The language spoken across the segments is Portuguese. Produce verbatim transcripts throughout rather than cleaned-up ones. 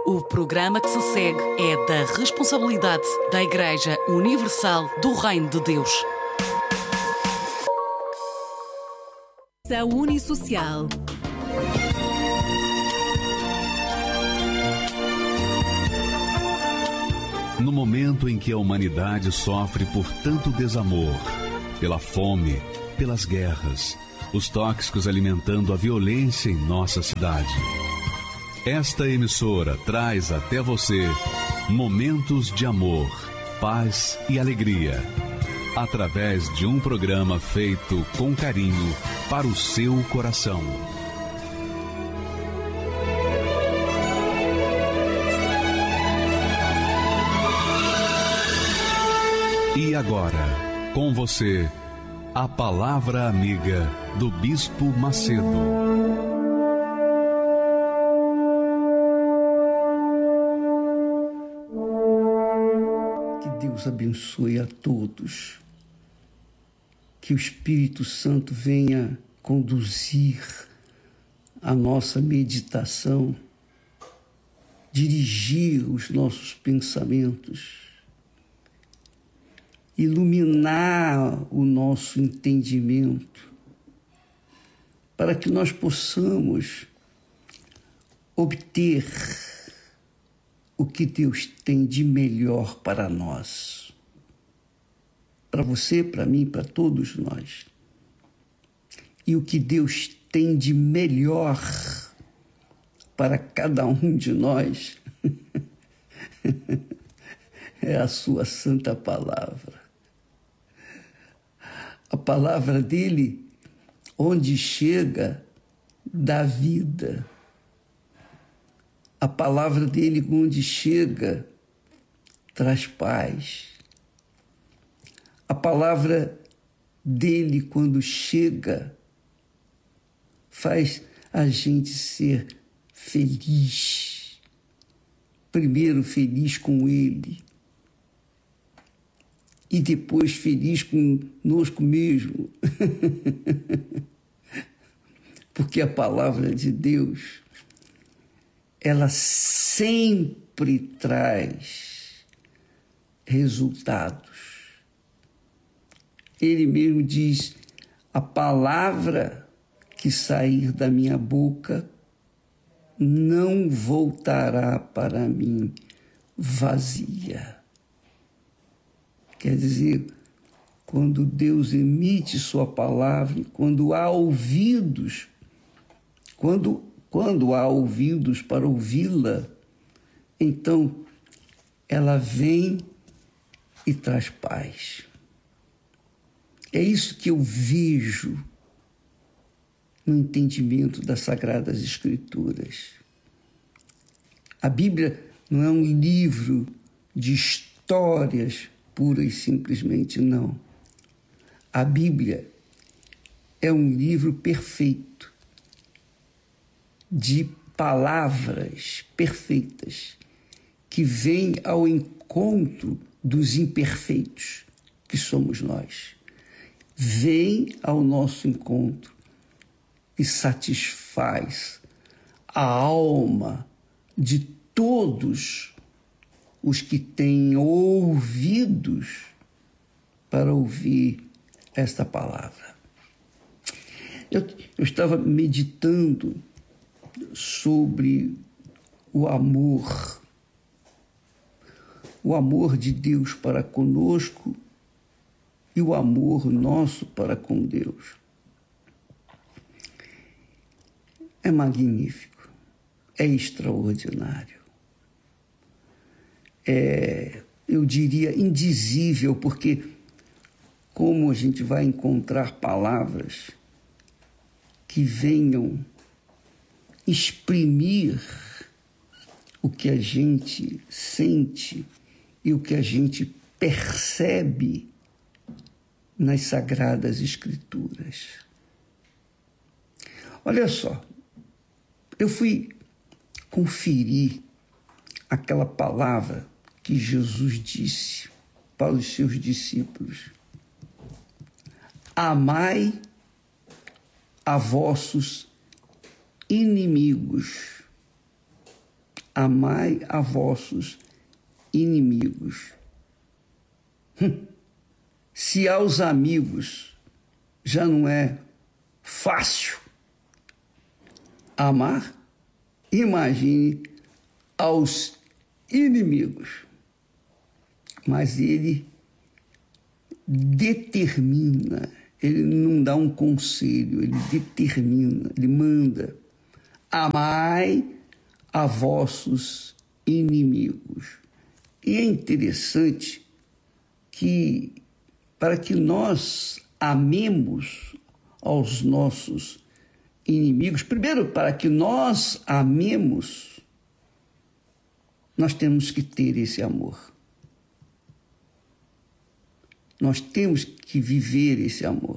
O programa que se segue é da responsabilidade da Igreja Universal do Reino de Deus. Saúde Social. No momento em que a humanidade sofre por tanto desamor, pela fome, pelas guerras, os tóxicos alimentando a violência em nossa cidade, esta emissora traz até você momentos de amor, paz e alegria, através de um programa feito com carinho para o seu coração. E agora, com você, a Palavra Amiga do Bispo Macedo. Deus abençoe a todos, que o Espírito Santo venha conduzir a nossa meditação, dirigir os nossos pensamentos, iluminar o nosso entendimento, para que nós possamos obter o que Deus tem de melhor para nós, para você, para mim, para todos nós. E o que Deus tem de melhor para cada um de nós é a sua santa palavra. A palavra dele, onde chega, dá vida. A palavra dele, onde chega, traz paz. A palavra dele, quando chega, faz a gente ser feliz. Primeiro feliz com ele e depois feliz conosco mesmo. Porque a palavra de Deus, ela sempre traz resultados. Ele mesmo diz: a palavra que sair da minha boca não voltará para mim vazia. Quer dizer, quando Deus emite sua palavra, quando há ouvidos, quando Quando há ouvidos para ouvi-la, então ela vem e traz paz. É isso que eu vejo no entendimento das Sagradas Escrituras. A Bíblia não é um livro de histórias puras e simplesmente, não. A Bíblia é um livro perfeito, de palavras perfeitas, que vêm ao encontro dos imperfeitos, que somos nós. Vem ao nosso encontro e satisfaz a alma de todos os que têm ouvidos para ouvir esta palavra. Eu, eu estava meditando sobre o amor, o amor de Deus para conosco e o amor nosso para com Deus. É magnífico, é extraordinário, é, eu diria, indizível, porque como a gente vai encontrar palavras que venham exprimir o que a gente sente e o que a gente percebe nas Sagradas Escrituras. Olha só, eu fui conferir aquela palavra que Jesus disse para os seus discípulos: amai a vossos inimigos, amai a vossos inimigos. Hum. Se aos amigos já não é fácil amar, imagine aos inimigos. Mas ele determina, ele não dá um conselho, ele determina, ele manda: amai a vossos inimigos. E é interessante que, para que nós amemos aos nossos inimigos, primeiro, para que nós amemos, nós temos que ter esse amor. Nós temos que viver esse amor.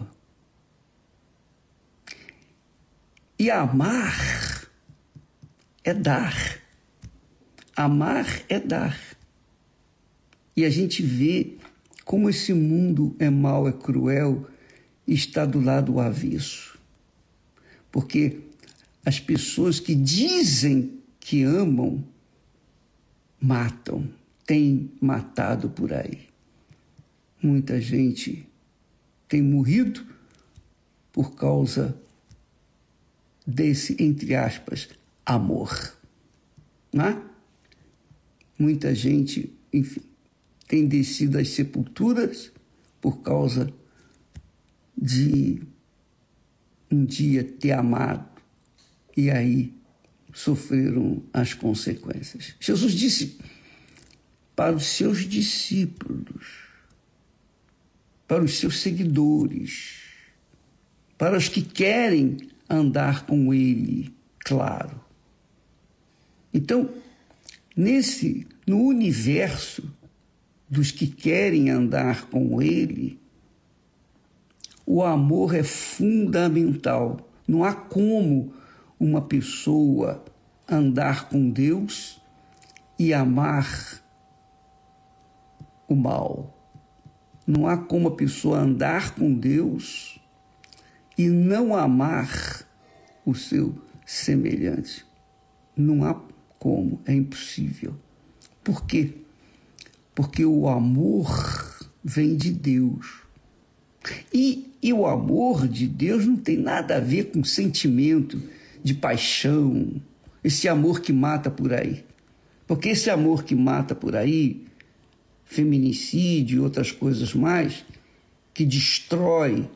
E amar é dar. Amar é dar. E a gente vê como esse mundo é mau, é cruel e está do lado avesso. Porque as pessoas que dizem que amam, matam, têm matado por aí. Muita gente tem morrido por causa desse, entre aspas, amor. Não é? Muita gente, enfim, tem descido às sepulturas por causa de um dia ter amado e aí sofreram as consequências. Jesus disse para os seus discípulos, para os seus seguidores, para os que querem andar com ele, claro. Então, nesse, no universo dos que querem andar com ele, o amor é fundamental. Não há como uma pessoa andar com Deus e amar o mal. Não há como a pessoa andar com Deus e não amar o seu semelhante. Não há como, é impossível. Por quê? Porque o amor vem de Deus. E, e o amor de Deus não tem nada a ver com sentimento de paixão, esse amor que mata por aí. Porque esse amor que mata por aí, feminicídio e outras coisas mais, que destrói,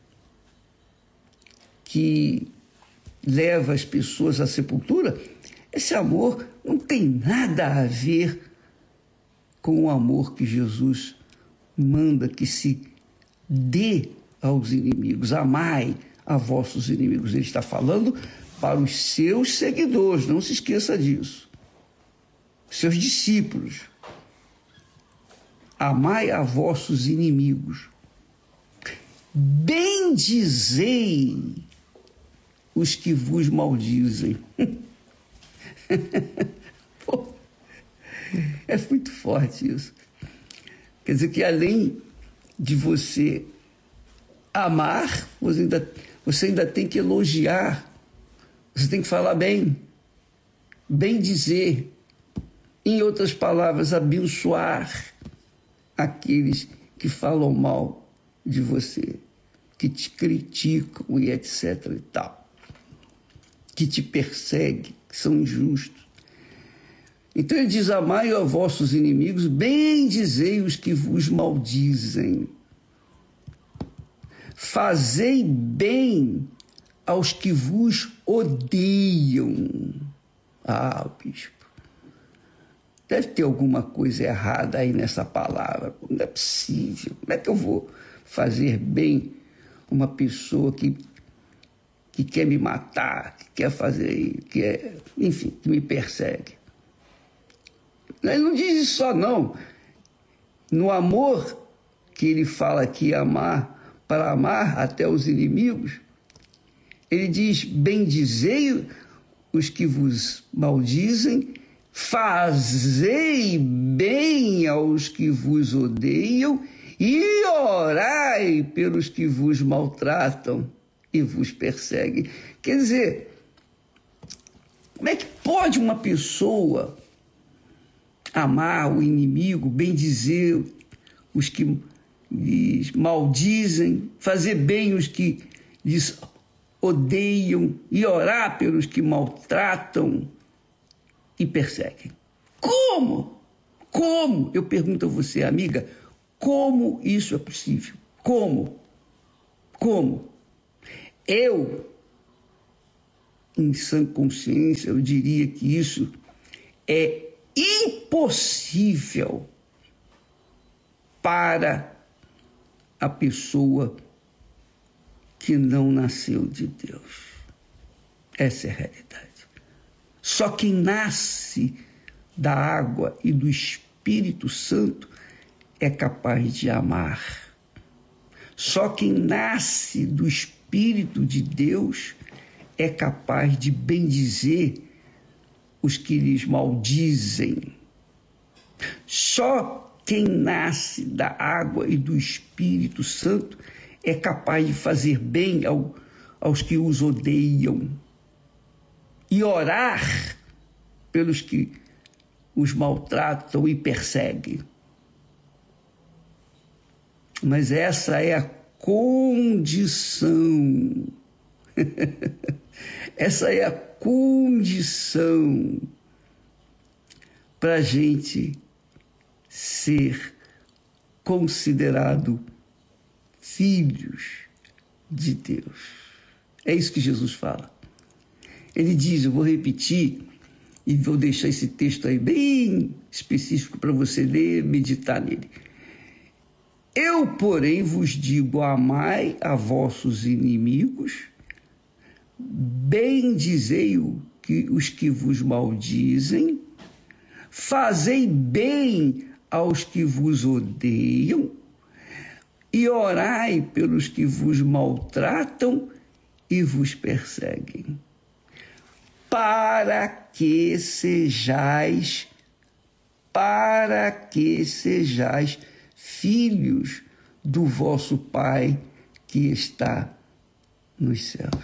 que leva as pessoas à sepultura, esse amor não tem nada a ver com o amor que Jesus manda que se dê aos inimigos. Amai a vossos inimigos. Ele está falando para os seus seguidores, não se esqueça disso. Seus discípulos. Amai a vossos inimigos. Bendizei os que vos maldizem. Pô, é muito forte isso. Quer dizer que além de você amar, você ainda, você ainda tem que elogiar, você tem que falar bem, bem dizer, em outras palavras, abençoar aqueles que falam mal de você, que te criticam e etc e tal, que te perseguem, que são injustos. Então ele diz: amai a vossos inimigos, bendizei os que vos maldizem. Fazei bem aos que vos odeiam. Ah, bispo, deve ter alguma coisa errada aí nessa palavra. Não é possível. Como é que eu vou fazer bem uma pessoa que, que quer me matar, que quer fazer, que é, enfim, que me persegue? Ele não diz isso só, não. No amor que ele fala aqui, amar, para amar até os inimigos, ele diz: bendizei os que vos maldizem, fazei bem aos que vos odeiam e orai pelos que vos maltratam e vos perseguem. Quer dizer, Como é que pode uma pessoa amar o inimigo, bendizer os que lhes maldizem, fazer bem os que lhes odeiam e orar pelos que maltratam e perseguem? Como? Como? Eu pergunto a você, amiga, como isso é possível? Como? Como? Eu, em sã consciência, eu diria que isso é impossível para a pessoa que não nasceu de Deus. Essa é a realidade. Só quem nasce da água e do Espírito Santo é capaz de amar. Só quem nasce do Espírito de Deus é capaz de bendizer os que lhes maldizem. Só quem nasce da água e do Espírito Santo é capaz de fazer bem ao, aos que os odeiam e orar pelos que os maltratam e perseguem. Mas essa é a condição. Essa é a condição para a gente ser considerado filhos de Deus. É isso que Jesus fala. Ele diz, eu vou repetir e vou deixar esse texto aí bem específico para você ler, meditar nele. Eu, porém, vos digo, amai a vossos inimigos, bendizei os que vos maldizem, fazei bem aos que vos odeiam e orai pelos que vos maltratam e vos perseguem, para que sejais, para que sejais filhos do vosso Pai que está nos céus.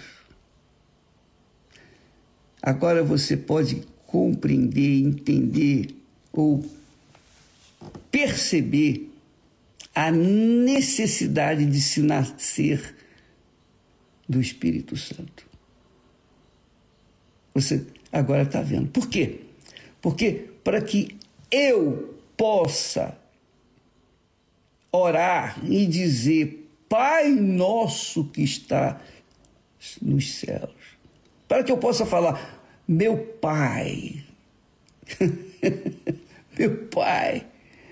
Agora você pode compreender, entender ou perceber a necessidade de se nascer do Espírito Santo. Você agora está vendo. Por quê? Porque para que eu possa orar e dizer, Pai nosso que está nos céus, para que eu possa falar, meu Pai, meu Pai,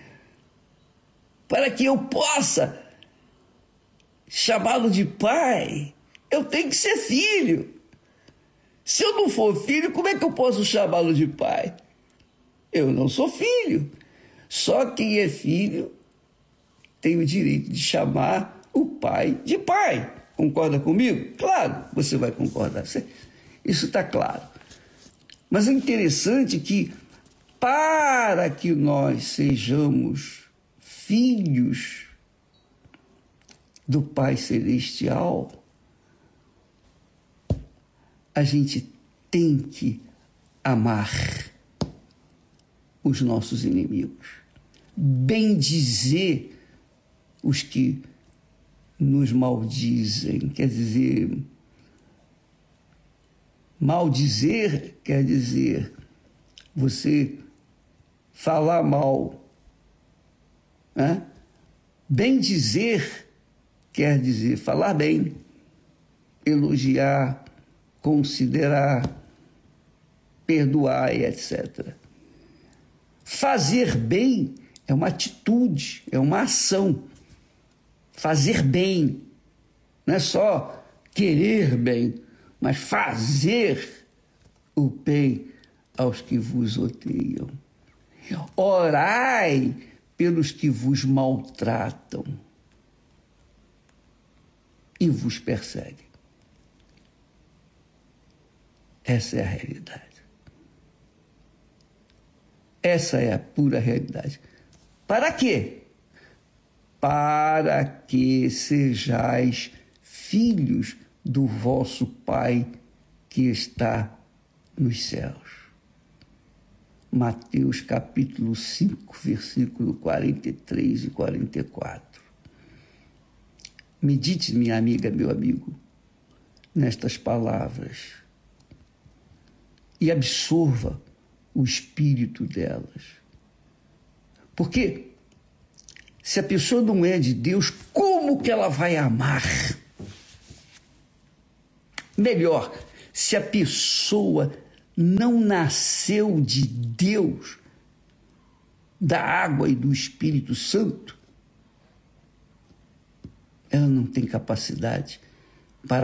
para que eu possa chamá-lo de Pai, eu tenho que ser filho. Se eu não for filho, como é que eu posso chamá-lo de Pai? Eu não sou filho. Só quem é filho tem o direito de chamar o pai de pai. Concorda comigo? Claro, você vai concordar. Isso está claro. Mas é interessante que, para que nós sejamos filhos do Pai Celestial, a gente tem que amar os nossos inimigos, bendizer os que nos maldizem. Quer dizer, maldizer quer dizer você falar mal, né? Bendizer quer dizer falar bem, elogiar, considerar, perdoar e etcétera. Fazer bem é uma atitude, é uma ação. Fazer bem, não é só querer bem, mas fazer o bem aos que vos odeiam. Orai pelos que vos maltratam e vos perseguem. Essa é a realidade. Essa é a pura realidade. Para quê? Para que sejais filhos do vosso Pai que está nos céus. Mateus capítulo cinco, versículo quarenta e três e quarenta e quatro. Medite, minha amiga, meu amigo, nestas palavras e absorva o espírito delas. Porque se a pessoa não é de Deus, como que ela vai amar? Melhor, se a pessoa não nasceu de Deus, da água e do Espírito Santo, ela não tem capacidade